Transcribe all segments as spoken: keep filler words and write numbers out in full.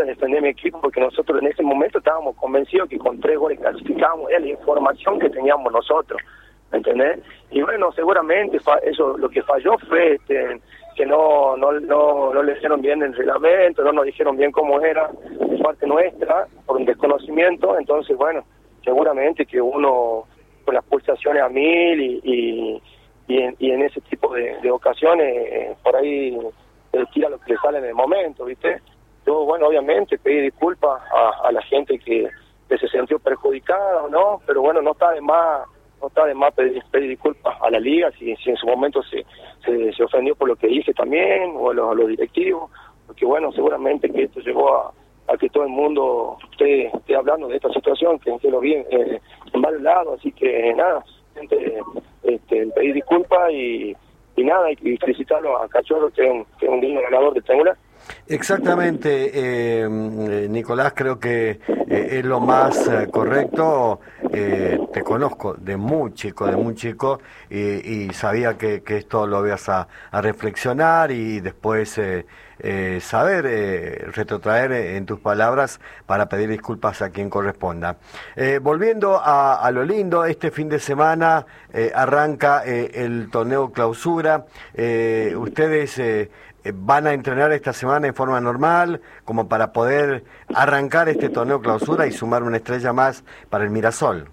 a defender mi equipo, porque nosotros en ese momento estábamos convencidos que con tres goles clasificábamos, era la información que teníamos nosotros, ¿me entendés? Y bueno, seguramente fa eso lo que falló fue este, que no no no no leyeron bien el reglamento, no nos dijeron bien cómo era, de parte nuestra, por un desconocimiento. Entonces, bueno, seguramente que uno con las pulsaciones a mil y, y, y, en, y en ese tipo de, de ocasiones, eh, por ahí eh, tira lo que le sale en el momento, ¿viste? Yo, bueno, obviamente pedí disculpas a, a la gente que, que se sintió perjudicada o no, pero bueno, no está de más no está de más pedir, pedir disculpas a la liga si, si en su momento se, se se ofendió por lo que dije también, o a los, a los directivos, porque bueno, seguramente que esto llegó a, a que todo el mundo esté, esté hablando de esta situación, que, que lo vi eh, en varios lados, así que nada, gente, este, pedir disculpas y, y nada, y, y felicitarlo a Cachorro, que es un, que es un digno ganador de triangular. Exactamente, eh, Nicolás, creo que eh, es lo más eh, correcto. Eh, te conozco de muy chico, de muy chico, y, y sabía que, que esto lo ibas a, a reflexionar y después eh, eh, saber, eh, retrotraer en tus palabras para pedir disculpas a quien corresponda. Eh, volviendo a, a lo lindo, este fin de semana eh, arranca eh, el torneo clausura. Eh, ustedes... Eh, ¿Van a entrenar esta semana en forma normal, como para poder arrancar este torneo clausura y sumar una estrella más para el Mirasol?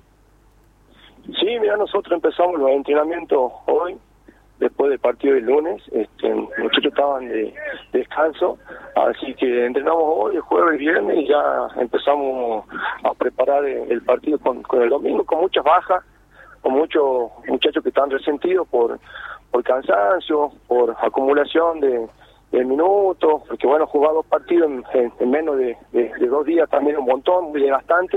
Sí, mira, nosotros empezamos los entrenamientos hoy, después del partido del lunes. Este, los muchachos estaban de, de descanso, así que entrenamos hoy, el jueves, el viernes, y ya empezamos a preparar el partido con, con el domingo, con muchas bajas, con muchos muchachos que están resentidos por, por cansancio, por acumulación de de minutos, porque bueno, jugar dos partidos en, en, en menos de, de, de dos días también un montón, muy desgastante,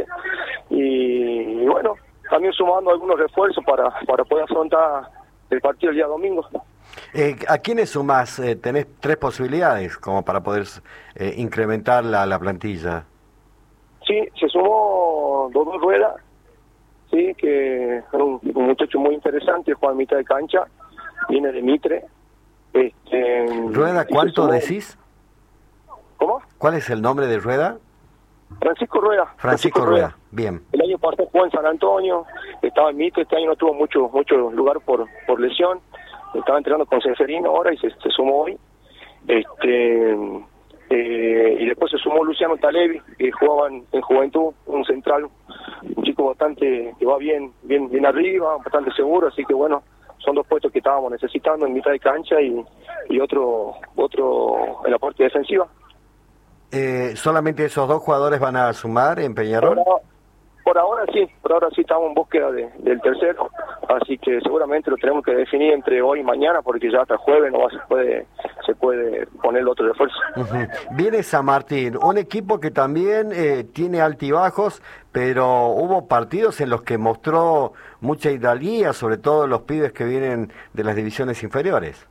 y, y bueno, también sumando algunos refuerzos para, para poder afrontar el partido el día domingo. Eh, ¿A quiénes sumás? Eh, tenés tres posibilidades como para poder eh, incrementar la, la plantilla. Sí, se sumó Dodo Rueda, sí, que es un, un muchacho muy interesante, juega en mitad de cancha, viene de Mitre. Este, ¿Rueda cuánto decís? ¿Cómo? ¿Cuál es el nombre de Rueda? Francisco Rueda. Francisco, Francisco Rueda. Rueda, bien. El año pasado jugó en San Antonio, estaba en Mitre, este año no tuvo mucho mucho lugar por por lesión, estaba entrenando con Seferino ahora y se, se sumó hoy. Este eh, y después se sumó Luciano Talevi, que jugaba en, en Juventud, un central, un chico bastante que va bien bien bien arriba, bastante seguro, así que bueno, son dos puestos que estábamos necesitando en mitad de cancha y, y otro otro en la parte defensiva. Eh, ¿Solamente esos dos jugadores van a sumar en Peñarol? Por, por ahora sí, por ahora sí estamos en búsqueda de, del tercero, así que seguramente lo tenemos que definir entre hoy y mañana, porque ya hasta jueves no se puede se puede poner el otro refuerzo. Uh-huh. Viene San Martín, un equipo que también eh, tiene altibajos, pero hubo partidos en los que mostró mucha hidalguía, sobre todo los pibes que vienen de las divisiones inferiores.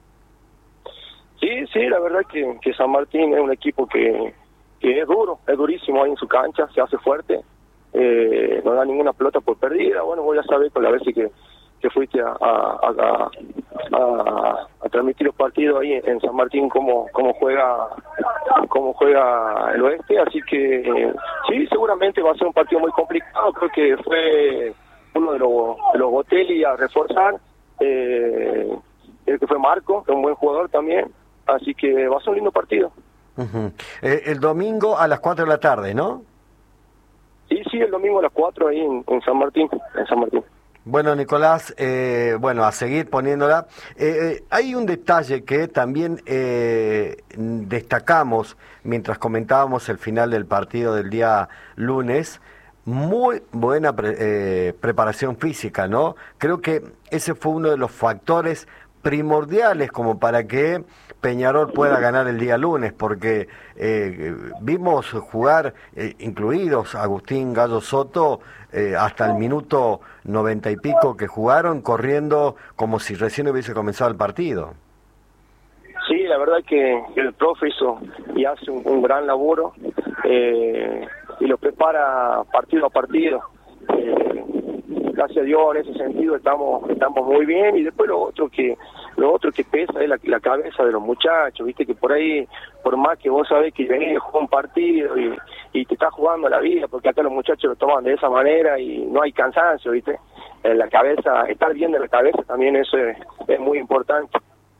Sí, sí, la verdad que, que San Martín es un equipo que, que es duro, es durísimo ahí en su cancha, se hace fuerte, eh, no da ninguna pelota por perdida. Bueno, voy a saber con la vez que, que fuiste a, a, a, a, a transmitir los partidos ahí en San Martín, cómo, cómo juega cómo juega el oeste, así que eh, sí, seguramente va a ser un partido muy complicado. Creo que fue uno de los, de los Botelli a reforzar, eh, el que fue Marco, que es un buen jugador también, así que va a ser un lindo partido. Uh-huh. eh, el domingo a las cuatro de la tarde, ¿no? Sí, sí, el domingo a las cuatro ahí en, en San Martín, en San Martín. Bueno, Nicolás, eh, bueno, a seguir poniéndola. Eh, eh, hay un detalle que también eh, destacamos mientras comentábamos el final del partido del día lunes. Muy buena pre- eh, preparación física, ¿no? Creo que ese fue uno de los factores primordiales como para que Peñarol pueda ganar el día lunes, porque eh, vimos jugar, eh, incluidos Agustín Gallo Soto, eh, hasta el minuto noventa y pico que jugaron, corriendo como si recién hubiese comenzado el partido. Sí, la verdad que el profe hizo y hace un, un gran laburo, eh, y lo prepara partido a partido. Eh, gracias a Dios en ese sentido estamos estamos muy bien, y después lo otro que lo otro que pesa es la, la cabeza de los muchachos, viste, que por ahí, por más que vos sabés que venís a jugar un partido y, y te estás jugando la vida, porque acá los muchachos lo toman de esa manera y no hay cansancio, viste, en la cabeza, estar bien de la cabeza también eso es, es muy importante,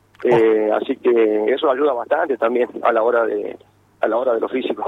eh, así que eso ayuda bastante también a la hora de a la hora de lo físico.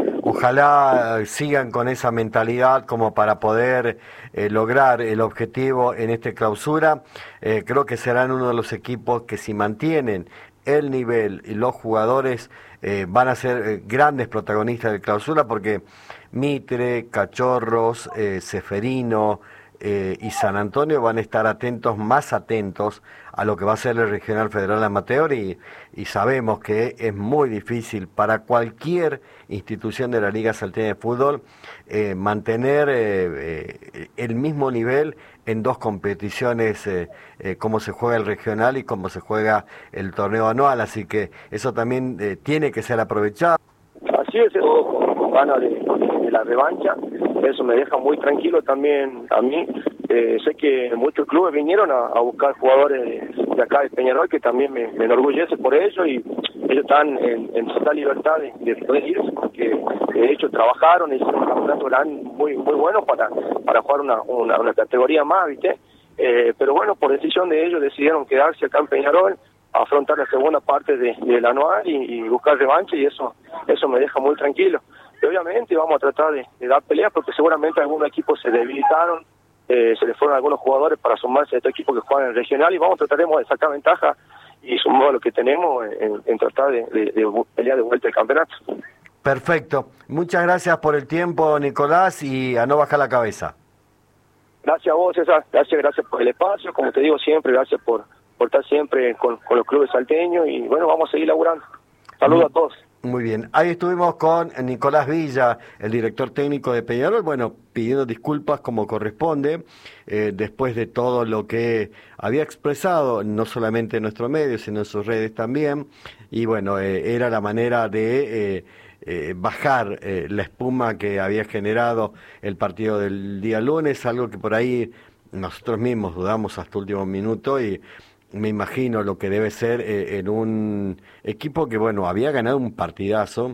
Ojalá sigan con esa mentalidad como para poder eh, lograr el objetivo en este clausura. Eh, creo que serán uno de los equipos que, si mantienen el nivel y los jugadores, eh, van a ser eh, grandes protagonistas de clausura, porque Mitre, Cachorros, eh, Ceferino eh, y San Antonio van a estar atentos, más atentos a lo que va a ser el Regional Federal Amateur, y, y sabemos que es muy difícil para cualquier institución de la Liga Salteña de Fútbol eh, mantener eh, eh, el mismo nivel en dos competiciones, eh, eh, como se juega el regional y como se juega el torneo anual, así que eso también eh, tiene que ser aprovechado. Así es, eso con, con ganas de, de la revancha, eso me deja muy tranquilo también a mí. Eh, sé que muchos clubes vinieron a, a buscar jugadores de, de acá de Peñarol, que también me, me enorgullece por ello, y ellos están en, en total libertad de, de poder irse, porque de hecho trabajaron y hicieron un campeonato grande muy muy bueno para para jugar una, una, una categoría más, ¿viste? Eh, pero bueno, por decisión de ellos decidieron quedarse acá en Peñarol, afrontar la segunda parte de, del anual y, y buscar revancha, y eso eso me deja muy tranquilo. Y obviamente vamos a tratar de, de dar peleas, porque seguramente algunos equipos se debilitaron, eh, se les fueron algunos jugadores para sumarse a este equipo que juegan en el regional, y vamos trataremos de sacar ventaja y sumar lo que tenemos en, en tratar de, de, de pelear de vuelta el campeonato. Perfecto. Muchas gracias por el tiempo, Nicolás, y a no bajar la cabeza. Gracias a vos, César. Gracias, gracias por el espacio. Como te digo siempre, gracias por, por estar siempre con, con los clubes salteños, y bueno, vamos a seguir laburando. Saludos a todos. Muy bien, ahí estuvimos con Nicolás Villa, el director técnico de Peñarol, bueno, pidiendo disculpas como corresponde, eh, después de todo lo que había expresado, no solamente en nuestro medio, sino en sus redes también, y bueno, eh, era la manera de eh, eh, bajar eh, la espuma que había generado el partido del día lunes, algo que por ahí nosotros mismos dudamos hasta último minuto, y me imagino lo que debe ser eh, en un equipo que, bueno, había ganado un partidazo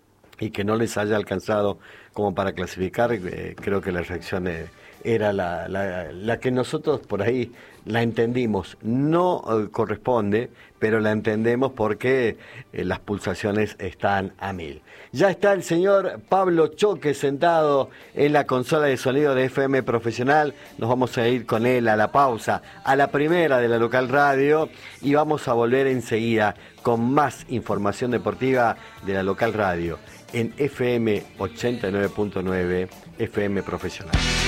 y que no les haya alcanzado como para clasificar. Eh, creo que la reacción eh, era la, la, la que nosotros por ahí la entendimos. No eh, corresponde, pero la entendemos porque eh, las pulsaciones están a mil. Ya está el señor Pablo Choque sentado en la consola de sonido de F M Profesional. Nos vamos a ir con él a la pausa, a la primera de la local radio, y vamos a volver enseguida con más información deportiva de la local radio en F M ochenta y nueve punto nueve, F M Profesional.